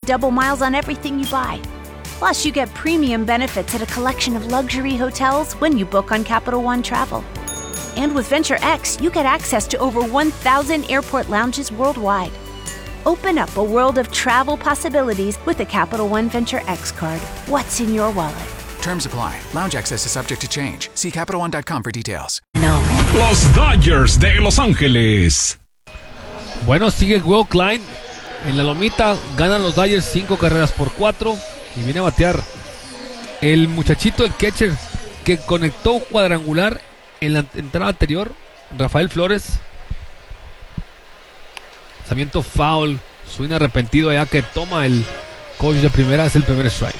double miles on everything you buy. Plus, you get premium benefits at a collection of luxury hotels when you book on Capital One Travel. And with Venture X, you get access to over 1,000 airport lounges worldwide. Open up a world of travel possibilities with the Capital One Venture X card. What's in your wallet? Terms apply. Lounge access is subject to change. See CapitalOne.com for details. No. Los Dodgers de Los Ángeles. Bueno, sigue Will Klein en la lomita. Ganan los Dodgers 5 carreras por 4. Y viene a batear el muchachito, el catcher, que conectó cuadrangular en la entrada anterior, Rafael Flores. Lanzamiento foul, swing arrepentido ya que toma el coach de primera, es el primer strike.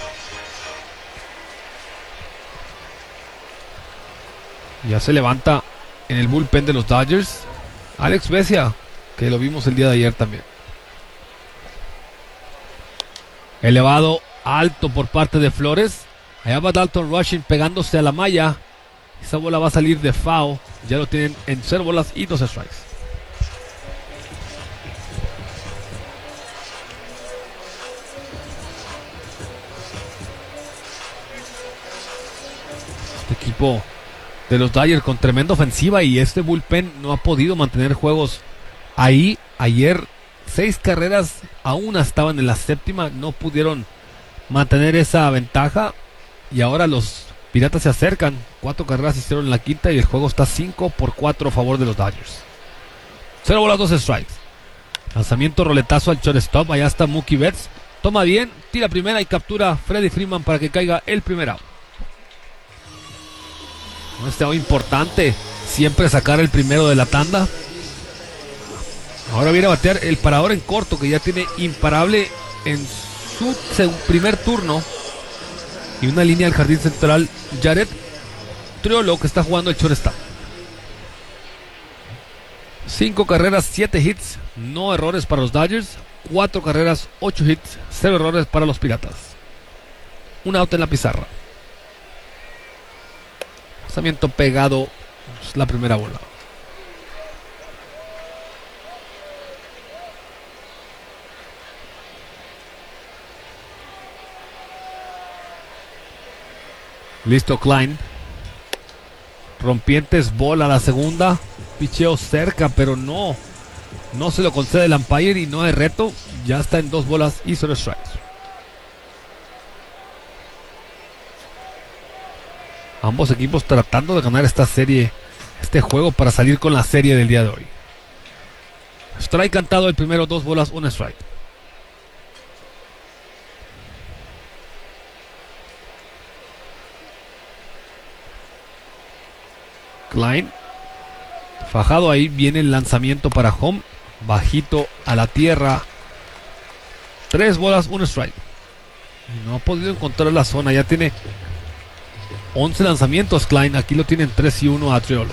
Ya se levanta en el bullpen de los Dodgers Alex Vesia, que lo vimos el día de ayer también. Elevado alto por parte de Flores. Allá va Dalton Rushing pegándose a la malla. Esa bola va a salir de foul. Ya lo tienen en 0 bolas y 2 strikes. Este equipo de los Dodgers con tremenda ofensiva y este bullpen no ha podido mantener juegos ahí. Ayer 6 carreras a 1 estaban en la séptima, no pudieron mantener esa ventaja y ahora los Piratas se acercan. 4 carreras hicieron en la quinta y el juego está 5-4 a favor de los Dodgers. 0 bolas, 2 strikes. Lanzamiento roletazo al shortstop. Allá está Mookie Betts. Toma bien, tira primera y captura Freddie Freeman para que caiga el primer out. Este out importante, siempre sacar el primero de la tanda. Ahora viene a batear el parador en corto, que ya tiene imparable en su primer turno. Y una línea del jardín central, Jared Triolo, que está jugando el shortstop. 5 carreras, 7 hits, no errores para los Dodgers. 4 carreras, 8 hits, 0 errores para los Piratas. Un out en la pizarra. Lanzamiento pegado, es la primera bola. Listo Klein. Rompientes, bola a la segunda. Picheo cerca, pero no se lo concede el umpire y no hay reto. Ya está en 2 bolas y 0 strikes. Ambos equipos tratando de ganar esta serie, este juego, para salir con la serie del día de hoy. Strike cantado el primero, 2 bolas, 1 strike. Klein fajado, ahí viene el lanzamiento para home, bajito a la tierra. 3 bolas, 1 strike. No ha podido encontrar la zona, ya tiene 11 lanzamientos Klein, aquí lo tienen 3 y 1 a Triolo.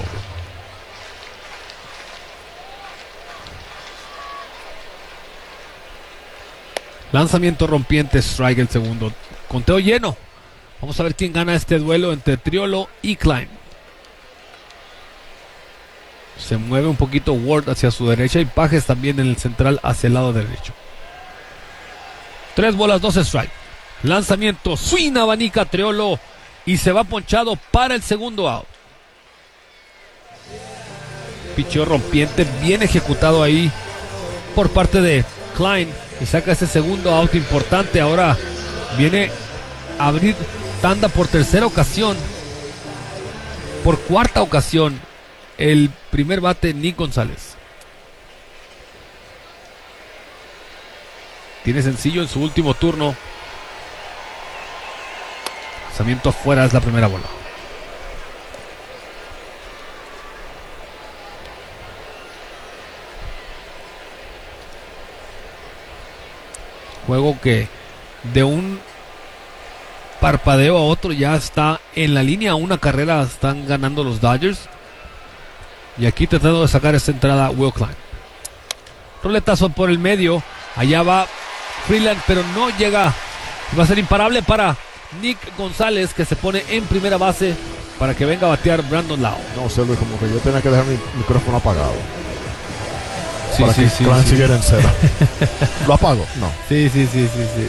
Lanzamiento rompiente, strike el segundo. Conteo lleno. Vamos a ver quién gana este duelo entre Triolo y Klein. Se mueve un poquito Ward hacia su derecha y Pages también en el central hacia el lado derecho. 3 bolas, 2 strike. Lanzamiento, swing, abanica Triolo y se va ponchado para el segundo out. Picheo rompiente bien ejecutado ahí por parte de Klein y saca ese segundo out importante. Ahora viene a abrir tanda por tercera ocasión, por cuarta ocasión, el primer bate Nick González. Tiene sencillo en su último turno. Lanzamiento afuera, es la primera bola. Juego que de un parpadeo a otro ya está en la línea. Una carrera están ganando los Dodgers. Y aquí tratando de sacar esta entrada Will Klein. Roletazo por el medio. Allá va Freeland, pero no llega. Va a ser imparable para Nick González, que se pone en primera base para que venga a batear Brandon Lowe. No sé, Luis, como que yo tenía que dejar mi micrófono apagado. Sí, para sí, que sí, Klein sí. siguiera en cero. ¿Lo apago? No. Sí.